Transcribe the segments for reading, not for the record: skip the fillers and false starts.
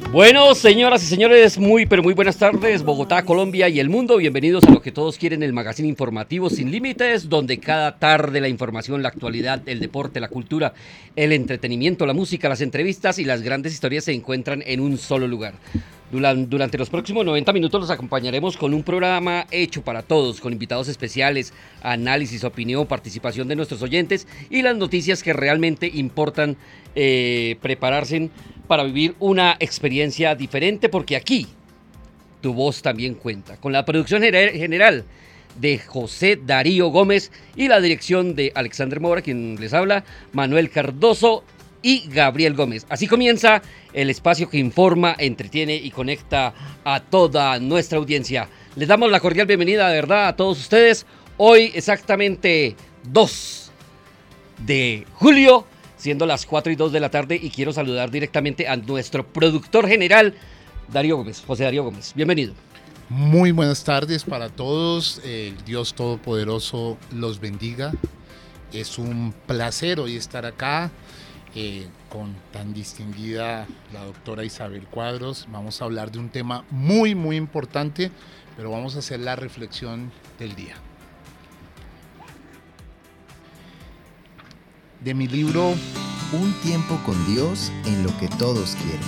Bueno, señoras y señores, muy pero muy buenas tardes, Bogotá, Colombia y el mundo. Bienvenidos a lo que todos quieren, el magazine informativo sin límites, donde cada tarde la información, la actualidad, el deporte, la cultura, el entretenimiento, la música, las entrevistas y las grandes historias se encuentran en un solo lugar. Durante los próximos 90 minutos los acompañaremos con un programa hecho para todos, con invitados especiales, análisis, opinión, participación de nuestros oyentes y las noticias que realmente importan prepararse para vivir una experiencia diferente, porque aquí tu voz también cuenta. Con la producción general de José Darío Gómez y la dirección de Alexander Mora, quien les habla, Manuel Cardoso y Gabriel Gómez. Así comienza el espacio que informa, entretiene y conecta a toda nuestra audiencia. Les damos la cordial bienvenida, de verdad, a todos ustedes. Hoy exactamente 2 de julio, siendo las 4:02 de la tarde, y quiero saludar directamente a nuestro productor general, Darío Gómez, José Darío Gómez. Bienvenido. Muy buenas tardes para todos. El Dios Todopoderoso los bendiga. Es un placer hoy estar acá con tan distinguida la doctora Isabel Cuadros. Vamos a hablar de un tema muy importante, pero vamos a hacer la reflexión del día. De mi libro Un tiempo con Dios en lo que todos quieren.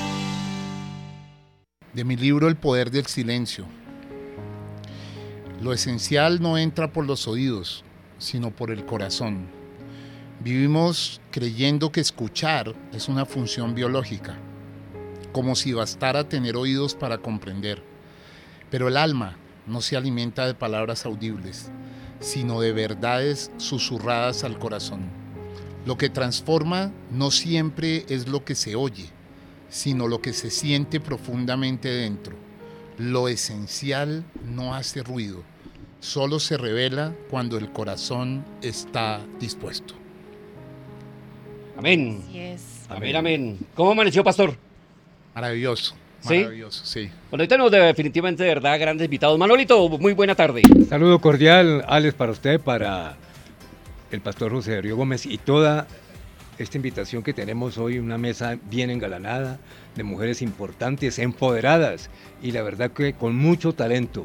De mi libro El poder del silencio. Lo esencial no entra por los oídos, sino por el corazón. Vivimos creyendo que escuchar es una función biológica, como si bastara tener oídos para comprender. Pero el alma no se alimenta de palabras audibles, sino de verdades susurradas al corazón. Lo que transforma no siempre es lo que se oye, sino lo que se siente profundamente dentro. Lo esencial no hace ruido, solo se revela cuando el corazón está dispuesto. Amén. Así es. Amén, amén. ¿Cómo amaneció, pastor? Maravilloso, ¿Sí? maravilloso, sí. Bueno, hoy tenemos definitivamente, de verdad, grandes invitados. Manolito, muy buena tarde. Saludo cordial, Alex, para usted, para el pastor José Darío Gómez y toda esta invitación que tenemos hoy, una mesa bien engalanada, de mujeres importantes, empoderadas y la verdad que con mucho talento.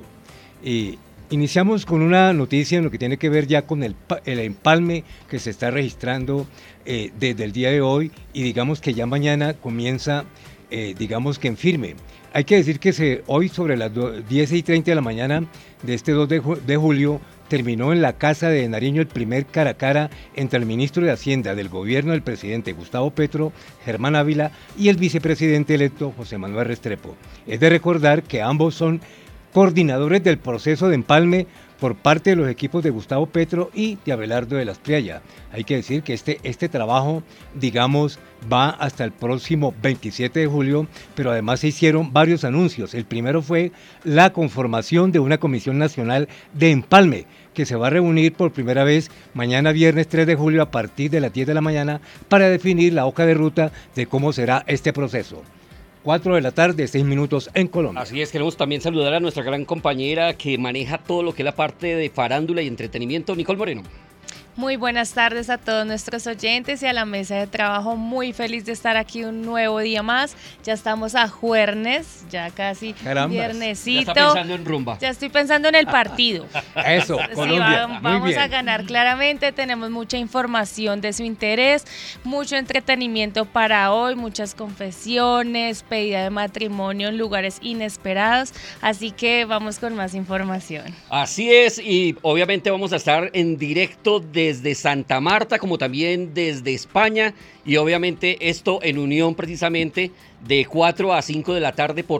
Y iniciamos con una noticia en lo que tiene que ver ya con el empalme que se está registrando desde el día de hoy, y digamos que ya mañana comienza, digamos que en firme. Hay que decir que hoy sobre las 10:30 de la mañana de este 2 de julio terminó en la Casa de Nariño el primer cara a cara entre el ministro de Hacienda del gobierno del presidente Gustavo Petro, Germán Ávila, y el vicepresidente electo José Manuel Restrepo. Es de recordar que ambos son coordinadores del proceso de empalme por parte de los equipos de Gustavo Petro y de Abelardo de las Priaya. Hay que decir que este trabajo, digamos, va hasta el próximo 27 de julio, pero además se hicieron varios anuncios. El primero fue la conformación de una Comisión Nacional de Empalme, que se va a reunir por primera vez mañana viernes 3 de julio a partir de las 10 de la mañana para definir la hoja de ruta de cómo será este proceso. 4 de la tarde, 6 minutos en Colombia. Así es, queremos también saludar a nuestra gran compañera que maneja todo lo que es la parte de farándula y entretenimiento, Nicole Moreno. Muy buenas tardes a todos nuestros oyentes y a la mesa de trabajo. Muy feliz de estar aquí un nuevo día más. Ya estamos a jueves, ya casi Carambas. viernesito. Ya está pensando en rumba. Ya estoy pensando en el partido. Eso, Sí, Colombia, muy vamos bien. a ganar claramente, tenemos mucha información de su interés, mucho entretenimiento para hoy, muchas confesiones, pedida de matrimonio en lugares inesperados, así que vamos con más información. Así es, y obviamente vamos a estar en directo desde Santa Marta, como también desde España, y obviamente esto en unión precisamente de 4 a 5 de la tarde por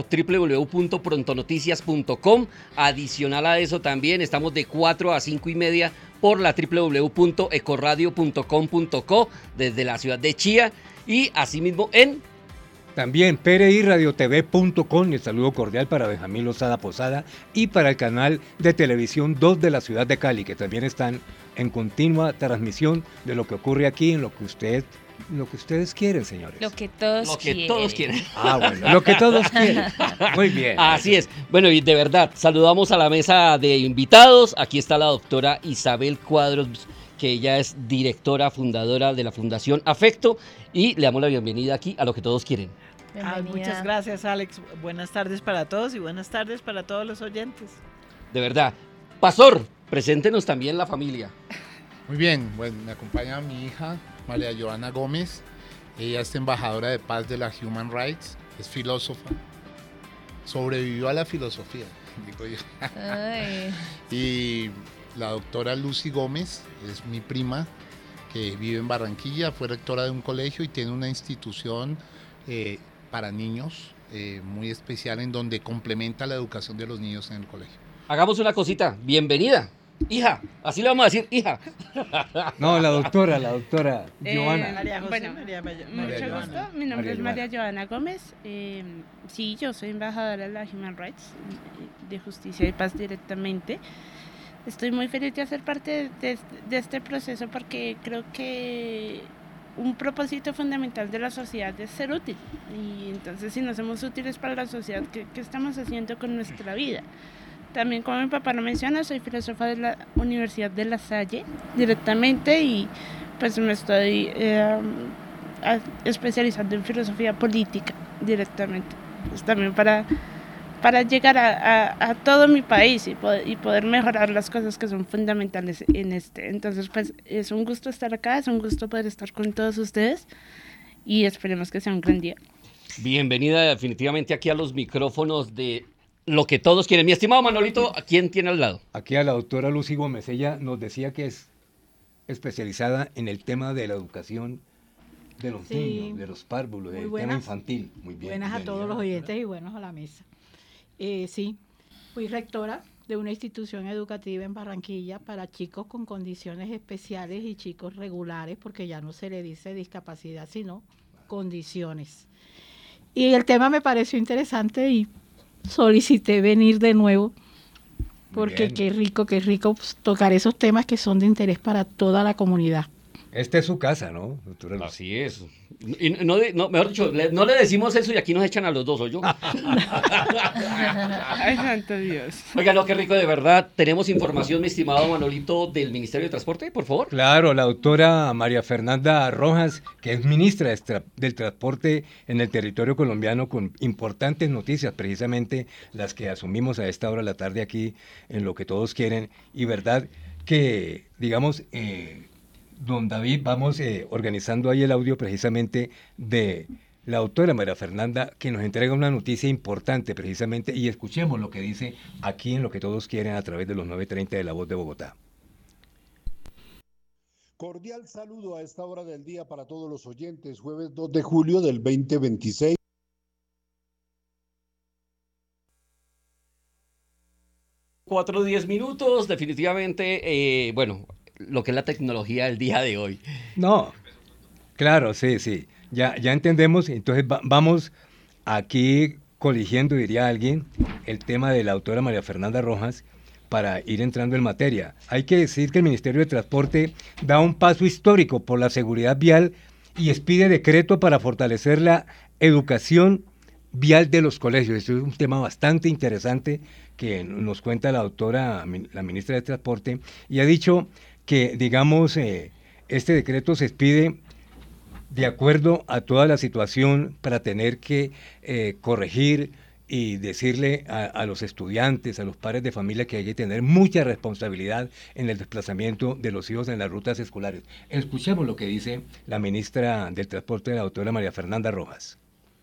www.prontonoticias.com. Adicional a eso también estamos de 4 a 5:30 por la www.ecoradio.com.co desde la ciudad de Chía, y asimismo en También PRIRadiotv.com, el saludo cordial para Benjamín Lozada Posada y para el canal de televisión 2 de la ciudad de Cali, que también están en continua transmisión de lo que ocurre aquí, en lo que ustedes quieren, señores. Lo que todos quieren. Ah, bueno, lo que todos quieren. Muy bien. Así es. Bueno, y de verdad, saludamos a la mesa de invitados. Aquí está la doctora Isabel Cuadros, que ella es directora fundadora de la Fundación Afecto, y le damos la bienvenida aquí a Lo que Todos Quieren. Bienvenida. Muchas gracias, Alex. Buenas tardes para todos y buenas tardes para todos los oyentes. De verdad. Pastor, preséntenos también la familia. Muy bien, bueno, me acompaña mi hija, María Joana Gómez. Ella es embajadora de paz de la Human Rights, es filósofa. Sobrevivió a la filosofía, digo yo. Ay, Y la doctora Lucy Gómez es mi prima, que vive en Barranquilla, fue rectora de un colegio y tiene una institución para niños muy especial en donde complementa la educación de los niños en el colegio. Hagamos una cosita. Bienvenida. Hija. Así le vamos a decir, hija. No, la doctora Joana. María José, Bueno, María mucho Joana. gusto. Mi nombre María es María Joana Gómez. Sí, yo soy embajadora de la Human Rights, de Justicia y Paz directamente. Estoy muy feliz de hacer parte de este proceso porque creo que un propósito fundamental de la sociedad es ser útil. Y entonces, si no somos útiles para la sociedad, ¿qué estamos haciendo con nuestra vida? También, como mi papá lo menciona, soy filósofa de la Universidad de La Salle directamente y pues me estoy especializando en filosofía política directamente. Pues también para llegar a todo mi país y poder mejorar las cosas que son fundamentales en este. Entonces, pues es un gusto estar acá, es un gusto poder estar con todos ustedes y esperemos que sea un gran día. Bienvenida definitivamente aquí a los micrófonos de Lo que todos quieren. Mi estimado Manolito, ¿a quién tiene al lado? Aquí a la doctora Lucy Gómez, ella nos decía que es especializada en el tema de la educación de los Sí. niños, de los párvulos, Muy del tema buenas. infantil. Muy bien. Buenas a bienvenida, todos los doctora. oyentes y buenos a la mesa. Sí, fui rectora de una institución educativa en Barranquilla para chicos con condiciones especiales y chicos regulares, porque ya no se le dice discapacidad, sino condiciones. Y el tema me pareció interesante y solicité venir de nuevo, porque bien. qué rico pues, tocar esos temas que son de interés para toda la comunidad. Esta es su casa, ¿no, doctora Lucy? Así es. Y mejor dicho, no le decimos eso y aquí nos echan a los dos, ¿oyó? Ay, santo Dios. Oiga, no, qué rico de verdad. Tenemos información, mi estimado Manolito, del Ministerio de Transporte, por favor. Claro, la doctora María Fernanda Rojas, que es ministra del Transporte en el territorio colombiano, con importantes noticias, precisamente las que asumimos a esta hora de la tarde aquí en Lo que todos quieren. Y verdad que, digamos, don David, vamos organizando ahí el audio precisamente de la doctora María Fernanda, que nos entrega una noticia importante precisamente, y escuchemos lo que dice aquí en Lo que todos quieren a través de los 9:30 de La Voz de Bogotá. Cordial saludo a esta hora del día para todos los oyentes, jueves 2 de julio del 2026. Cuatro, 10 minutos, definitivamente, bueno, lo que es la tecnología del día de hoy. No, claro, sí, sí. Ya entendemos. Entonces vamos aquí coligiendo, diría alguien, el tema de la autora María Fernanda Rojas para ir entrando en materia. Hay que decir que el Ministerio de Transporte da un paso histórico por la seguridad vial y expide decreto para fortalecer la educación vial de los colegios. Esto es un tema bastante interesante que nos cuenta la doctora, la ministra de Transporte, y ha dicho que, digamos, este decreto se expide de acuerdo a toda la situación para tener que corregir y decirle a los estudiantes, a los padres de familia, que hay que tener mucha responsabilidad en el desplazamiento de los hijos en las rutas escolares. Escuchemos lo que dice la ministra del Transporte, la doctora María Fernanda Rojas.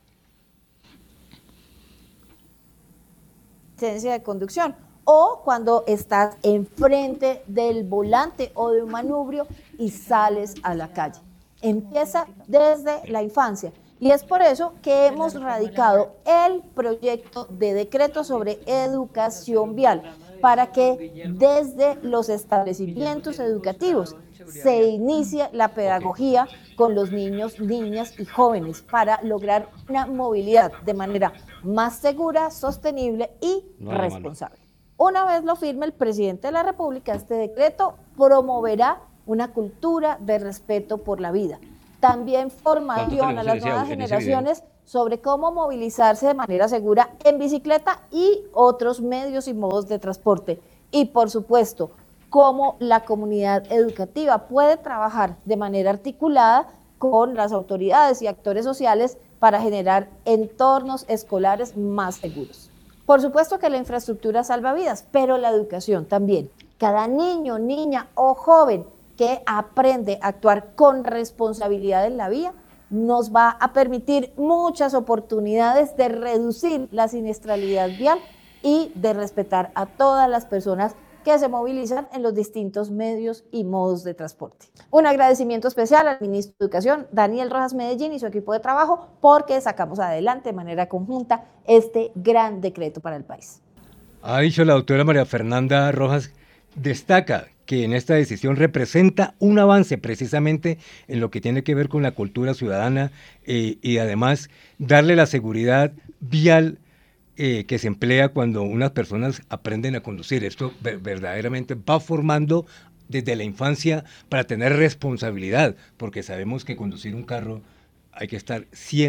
Licencia de conducción o cuando estás enfrente del volante o de un manubrio y sales a la calle. Empieza desde la infancia y es por eso que hemos radicado el proyecto de decreto sobre educación vial para que desde los establecimientos educativos se inicie la pedagogía con los niños, niñas y jóvenes para lograr una movilidad de manera más segura, sostenible y responsable. Una vez lo firme el presidente de la República, este decreto promoverá una cultura de respeto por la vida. También formación a las nuevas generaciones sobre cómo movilizarse de manera segura en bicicleta y otros medios y modos de transporte. Y por supuesto, cómo la comunidad educativa puede trabajar de manera articulada con las autoridades y actores sociales para generar entornos escolares más seguros. Por supuesto que la infraestructura salva vidas, pero la educación también. Cada niño, niña o joven que aprende a actuar con responsabilidad en la vía nos va a permitir muchas oportunidades de reducir la siniestralidad vial y de respetar a todas las personas que se movilizan en los distintos medios y modos de transporte. Un agradecimiento especial al ministro de Educación, Daniel Rojas Medellín, y su equipo de trabajo, porque sacamos adelante de manera conjunta este gran decreto para el país. Ha dicho la doctora María Fernanda Rojas, destaca que en esta decisión representa un avance precisamente en lo que tiene que ver con la cultura ciudadana y además darle la seguridad vial que se emplea cuando unas personas aprenden a conducir. Esto verdaderamente va formando desde la infancia para tener responsabilidad, porque sabemos que conducir un carro hay que estar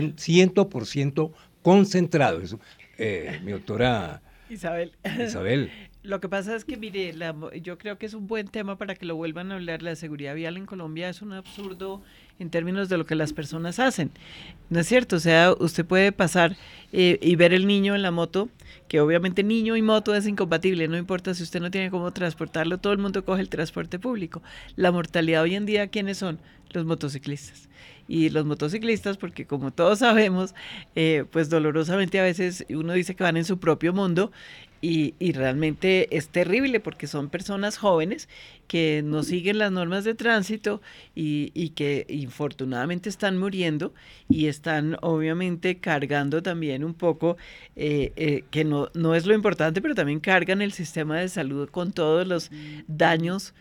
100% concentrado. Eso, mi doctora Isabel. Lo que pasa es que, mire, yo creo que es un buen tema para que lo vuelvan a hablar. La seguridad vial en Colombia es un absurdo en términos de lo que las personas hacen. ¿No es cierto? O sea, usted puede pasar y ver el niño en la moto, que obviamente niño y moto es incompatible, no importa si usted no tiene cómo transportarlo, todo el mundo coge el transporte público. La mortalidad hoy en día, ¿quiénes son? Los motociclistas. Y los motociclistas, porque como todos sabemos, pues dolorosamente a veces uno dice que van en su propio mundo y realmente es terrible porque son personas jóvenes que no siguen las normas de tránsito y que infortunadamente están muriendo y están obviamente cargando también un poco, que no es lo importante, pero también cargan el sistema de salud con todos los daños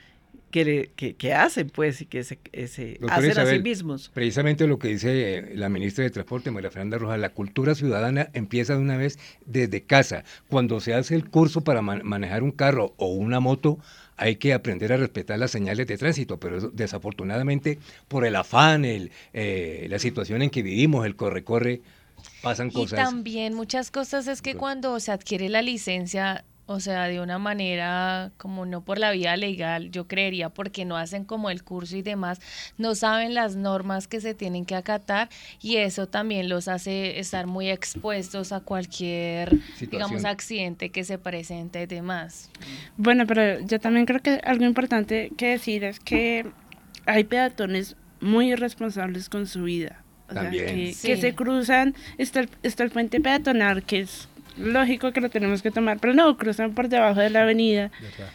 que hacen, pues, y que se hacen Isabel, a sí mismos. Precisamente lo que dice la ministra de Transporte, María Fernanda Rojas, la cultura ciudadana empieza de una vez desde casa. Cuando se hace el curso para manejar un carro o una moto, hay que aprender a respetar las señales de tránsito, pero eso, desafortunadamente, por el afán, la situación en que vivimos, el corre-corre, pasan cosas. Y también muchas cosas es que cuando se adquiere la licencia, o sea, de una manera como no por la vía legal, yo creería, porque no hacen como el curso y demás, no saben las normas que se tienen que acatar y eso también los hace estar muy expuestos a cualquier, digamos, accidente que se presente y demás. Bueno, pero yo también creo que algo importante que decir es que hay peatones muy irresponsables con su vida. O sea, que se cruzan, está el puente peatonal, que es lógico que lo tenemos que tomar, pero no, cruzan por debajo de la avenida.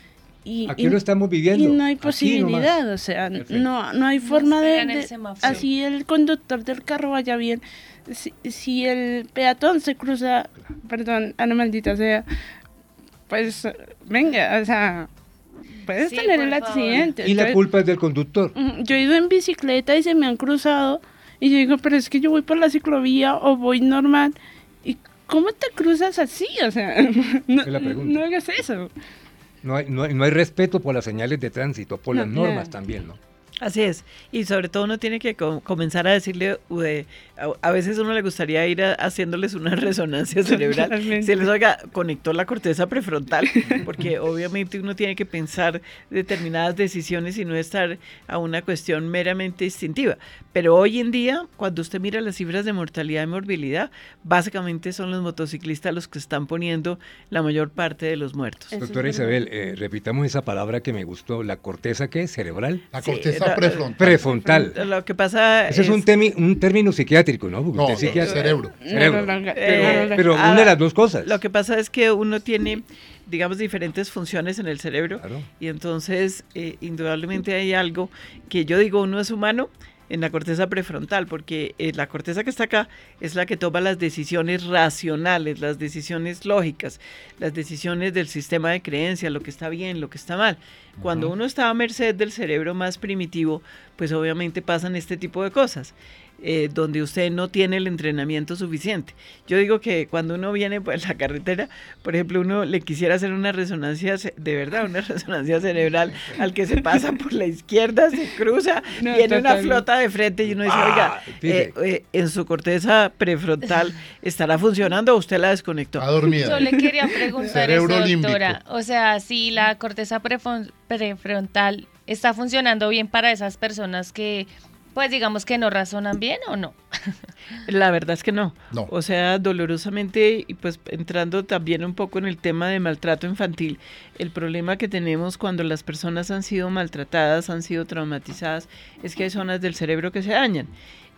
Aquí lo estamos viviendo. Y no hay posibilidad, o sea, no hay forma de así el conductor del carro vaya bien. Si el peatón se cruza, perdón, a la maldita sea, pues venga, o sea, puedes tener el accidente. Y la culpa es del conductor. Yo he ido en bicicleta y se me han cruzado y yo digo, pero es que yo voy por la ciclovía o voy normal y ¿cómo te cruzas así? O sea, no hagas eso. No hay respeto por las señales de tránsito, por las normas también, ¿no? Así es, y sobre todo uno tiene que comenzar a decirle, a veces uno le gustaría ir haciéndoles una resonancia cerebral, se les oiga, conectó la corteza prefrontal, porque obviamente uno tiene que pensar determinadas decisiones y no estar a una cuestión meramente instintiva, pero hoy en día, cuando usted mira las cifras de mortalidad y morbilidad, básicamente son los motociclistas los que están poniendo la mayor parte de los muertos. Doctora Isabel, repitamos esa palabra que me gustó, ¿la corteza qué? ¿Cerebral? La corteza prefrontal. Lo que pasa ese es un término psiquiátrico, ¿no? Porque usted es cerebro. Pero una de las dos cosas. Lo que pasa es que uno tiene, digamos, diferentes funciones en el cerebro, claro. Y entonces indudablemente hay algo que yo digo, uno es humano en la corteza prefrontal, porque la corteza que está acá es la que toma las decisiones racionales, las decisiones lógicas, las decisiones del sistema de creencias, lo que está bien, lo que está mal. Cuando uno está a merced del cerebro más primitivo, pues obviamente pasan este tipo de cosas. Donde usted no tiene el entrenamiento suficiente. Yo digo que cuando uno viene por la carretera, por ejemplo, uno le quisiera hacer una resonancia, de verdad, una resonancia cerebral al que se pasa por la izquierda, se cruza, viene una flota de frente y uno dice, oiga, en su corteza prefrontal estará funcionando o usted la desconectó. Está dormida. Yo le quería preguntar eso, doctora. O sea, si la corteza prefrontal está funcionando bien para esas personas que Pues digamos que no razonan bien o no. La verdad es que no. No. O sea, dolorosamente, y pues entrando también un poco en el tema de maltrato infantil, el problema que tenemos cuando las personas han sido maltratadas, han sido traumatizadas, es que hay zonas del cerebro que se dañan.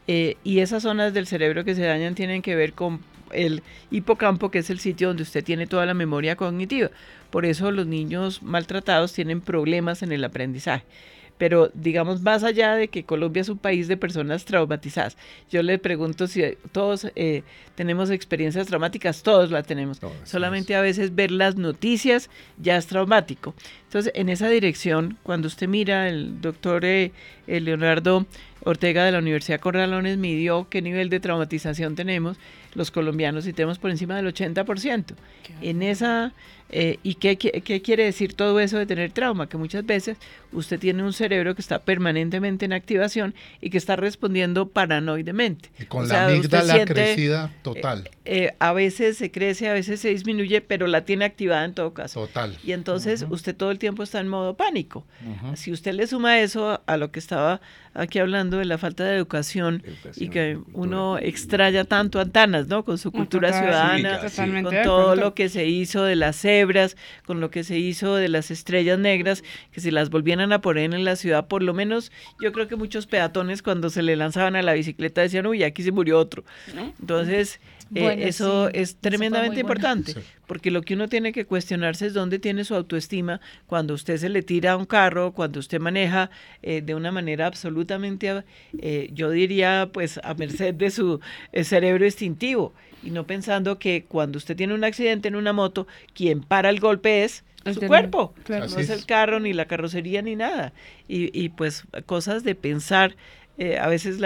Y esas zonas del cerebro que se dañan tienen que ver con el hipocampo, que es el sitio donde usted tiene toda la memoria cognitiva. Por eso los niños maltratados tienen problemas en el aprendizaje. Pero digamos, más allá de que Colombia es un país de personas traumatizadas, yo le pregunto si todos tenemos experiencias traumáticas, todos las tenemos. Solamente a veces ver las noticias ya es traumático. Entonces, en esa dirección, cuando usted mira, el doctor Leonardo Ortega de la Universidad Corralones midió qué nivel de traumatización tenemos los colombianos y tenemos por encima del 80%. En esa, ¿y qué quiere decir todo eso de tener trauma? Que muchas veces usted tiene un cerebro que está permanentemente en activación y que está respondiendo paranoidemente. Y con la amígdala crecida total. A veces se crece, a veces se disminuye, pero la tiene activada en todo caso. Total. Y entonces usted todo el tiempo está en modo pánico. Si usted le suma eso a lo que estaba aquí hablando de la falta de educación y que uno extraña tanto Antanas, ¿no? Con su cultura ciudadana, con todo lo que se hizo de las cebras, con lo que se hizo de las estrellas negras, que si las volvieran a poner en la ciudad, por lo menos yo creo que muchos peatones cuando se le lanzaban a la bicicleta decían, uy, aquí se murió otro. Entonces, bueno, eso es tremendamente importante, porque lo que uno tiene que cuestionarse es dónde tiene su autoestima cuando usted se le tira a un carro, cuando usted maneja de una manera absolutamente, yo diría, pues a merced de su cerebro instintivo, y no pensando que cuando usted tiene un accidente en una moto, quien para el golpe es su cuerpo, claro. No es el carro, ni la carrocería, ni nada, y pues cosas de pensar. A veces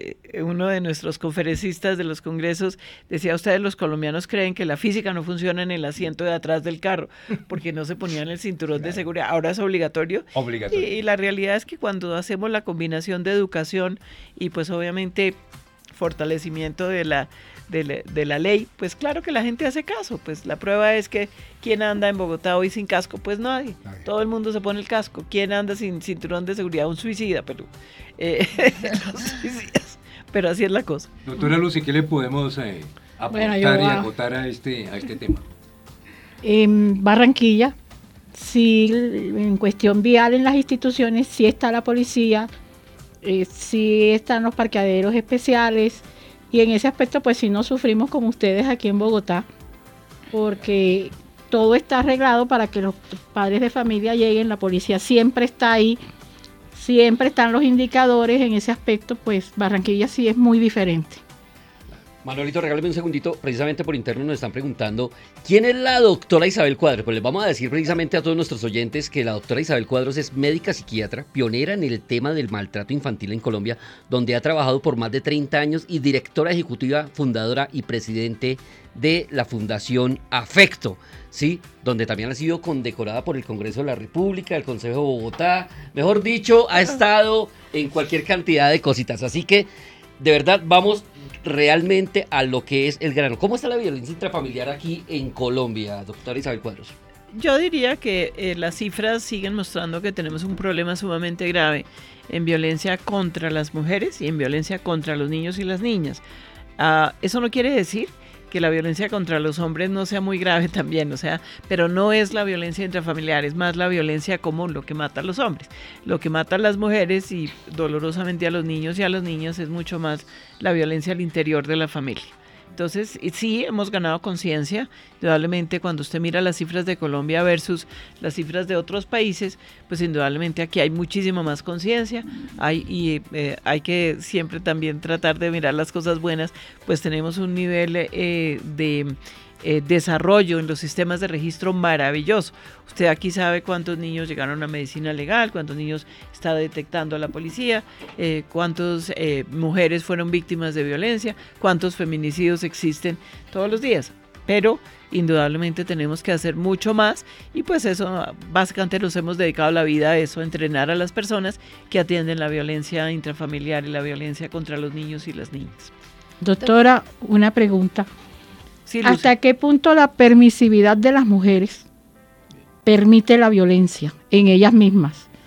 uno de nuestros conferencistas de los congresos decía, ustedes los colombianos creen que la física no funciona en el asiento de atrás del carro, porque no se ponían el cinturón de seguridad, ahora es obligatorio. Y la realidad es que cuando hacemos la combinación de educación y pues obviamente fortalecimiento de la ley, pues claro que la gente hace caso. Pues la prueba es que ¿quién anda en Bogotá hoy sin casco? Pues nadie. Todo el mundo se pone el casco. ¿Quién anda sin cinturón de seguridad? Un suicida, pero los suicidas. Pero así es la cosa. Doctora Lucy, ¿qué le podemos aportar y acotar a este tema? En Barranquilla, sí, en cuestión vial en las instituciones, sí está la policía, sí están los parqueaderos especiales, y en ese aspecto pues sí no sufrimos como ustedes aquí en Bogotá, porque todo está arreglado para que los padres de familia lleguen, la policía siempre está ahí, siempre están los indicadores. En ese aspecto pues Barranquilla sí es muy diferente. Manuelito, regálame un segundito, precisamente por interno nos están preguntando ¿quién es la doctora Isabel Cuadros? Pues les vamos a decir precisamente a todos nuestros oyentes que la doctora Isabel Cuadros es médica psiquiatra, pionera en el tema del maltrato infantil en Colombia, donde ha trabajado por más de 30 años y directora ejecutiva, fundadora y presidente de la Fundación Afecto, ¿sí? Donde también ha sido condecorada por el Congreso de la República, el Consejo de Bogotá, mejor dicho, ha estado en cualquier cantidad de cositas, así que de verdad vamos realmente a lo que es el grano. ¿Cómo está la violencia intrafamiliar aquí en Colombia, doctora Isabel Cuadros? Yo diría que las cifras siguen mostrando que tenemos un problema sumamente grave en violencia contra las mujeres y en violencia contra los niños y las niñas. Eso no quiere decir que la violencia contra los hombres no sea muy grave también, o sea, pero no es la violencia intrafamiliar, es más la violencia común, lo que mata a los hombres. Lo que mata a las mujeres y dolorosamente a los niños y a las niñas es mucho más la violencia al interior de la familia. Entonces, sí, hemos ganado conciencia, indudablemente cuando usted mira las cifras de Colombia versus las cifras de otros países, pues indudablemente aquí hay muchísima más conciencia, hay que siempre también tratar de mirar las cosas buenas, pues tenemos un nivel de desarrollo en los sistemas de registro maravilloso. Usted aquí sabe cuántos niños llegaron a medicina legal, cuántos niños está detectando la policía, cuántas mujeres fueron víctimas de violencia, cuántos feminicidios existen todos los días. Pero indudablemente tenemos que hacer mucho más y pues eso, básicamente nos hemos dedicado la vida a eso, a entrenar a las personas que atienden la violencia intrafamiliar y la violencia contra los niños y las niñas. Doctora, una pregunta. Sí, Lucy. ¿Hasta qué punto la permisividad de las mujeres permite la violencia en ellas mismas?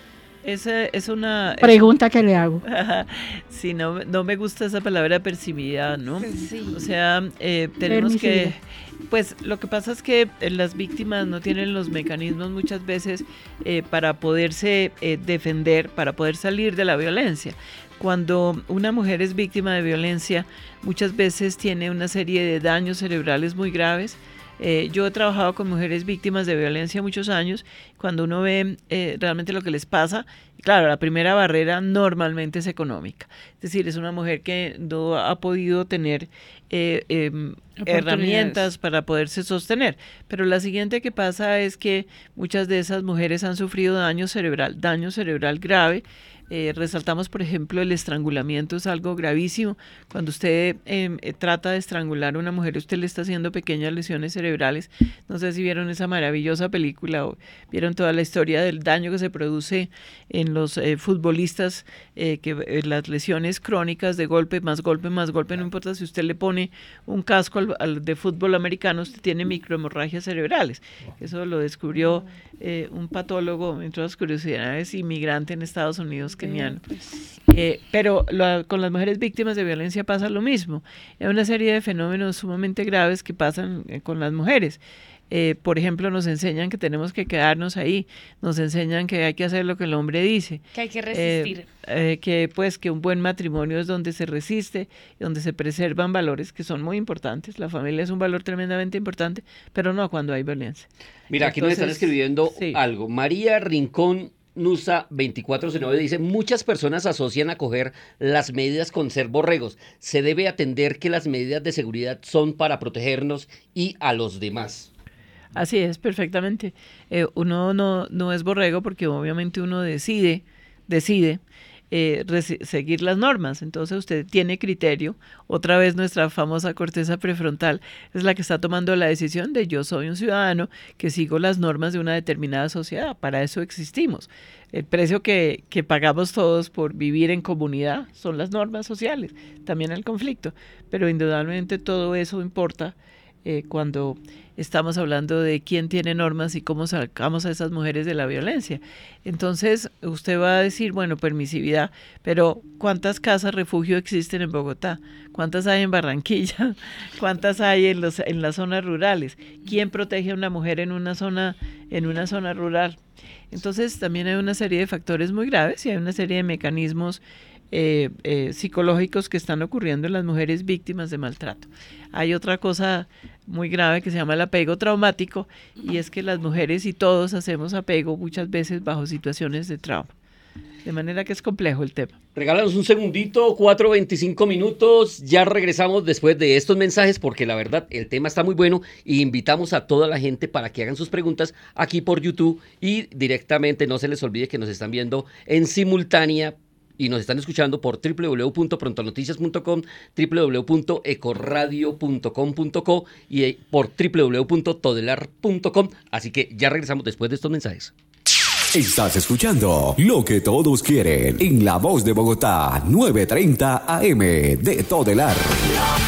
Es una pregunta que le hago. Sí, no me gusta esa palabra permisividad, ¿no? Sí. O sea, tenemos que, pues lo que pasa es que las víctimas no tienen los mecanismos muchas veces para poderse defender, para poder salir de la violencia. Cuando una mujer es víctima de violencia, muchas veces tiene una serie de daños cerebrales muy graves. Yo he trabajado con mujeres víctimas de violencia muchos años. Cuando uno ve realmente lo que les pasa, claro, la primera barrera normalmente es económica. Es decir, es una mujer que no ha podido tener herramientas para poderse sostener. Pero la siguiente que pasa es que muchas de esas mujeres han sufrido daño cerebral grave. Resaltamos, por ejemplo, el estrangulamiento, es algo gravísimo. Cuando usted trata de estrangular a una mujer, usted le está haciendo pequeñas lesiones cerebrales. No sé si vieron esa maravillosa película o vieron toda la historia del daño que se produce en los futbolistas, las lesiones crónicas de golpe, más golpe, no importa si usted le pone un casco de fútbol americano, usted tiene microhemorragias cerebrales. Eso lo descubrió un patólogo, entre otras curiosidades, inmigrante en Estados Unidos, keniano. Pero con las mujeres víctimas de violencia pasa lo mismo. Hay una serie de fenómenos sumamente graves que pasan con las mujeres. Por ejemplo, nos enseñan que tenemos que quedarnos ahí, nos enseñan que hay que hacer lo que el hombre dice, que hay que resistir, que un buen matrimonio es donde se resiste, donde se preservan valores que son muy importantes. La familia es un valor tremendamente importante, pero no cuando hay violencia. Mira, aquí nos están escribiendo algo. María Rincón Nusa 2419 dice: muchas personas asocian acoger las medidas con ser borregos. Se debe atender que las medidas de seguridad son para protegernos y a los demás. Así es, perfectamente. Uno no es borrego porque obviamente uno decide seguir las normas. Entonces usted tiene criterio. Otra vez nuestra famosa corteza prefrontal es la que está tomando la decisión de yo soy un ciudadano que sigo las normas de una determinada sociedad. Para eso existimos. El precio que pagamos todos por vivir en comunidad son las normas sociales, también el conflicto. Pero indudablemente todo eso importa cuando estamos hablando de quién tiene normas y cómo sacamos a esas mujeres de la violencia. Entonces, usted va a decir, bueno, permisividad, pero ¿cuántas casas refugio existen en Bogotá? ¿Cuántas hay en Barranquilla? ¿Cuántas hay en las zonas rurales? ¿Quién protege a una mujer en una zona rural? Entonces, también hay una serie de factores muy graves y hay una serie de mecanismos psicológicos que están ocurriendo en las mujeres víctimas de maltrato. Hay otra cosa muy grave que se llama el apego traumático, y es que las mujeres y todos hacemos apego muchas veces bajo situaciones de trauma. De manera que es complejo el tema. Regálanos un segundito, 4:25 minutos, ya regresamos después de estos mensajes porque la verdad el tema está muy bueno y invitamos a toda la gente para que hagan sus preguntas aquí por YouTube y directamente no se les olvide que nos están viendo en simultánea y nos están escuchando por www.prontonoticias.com, www.ecoradio.com.co y por www.todelar.com. Así que ya regresamos después de estos mensajes. Estás escuchando Lo que Todos Quieren en La Voz de Bogotá, 9:30 AM de Todelar.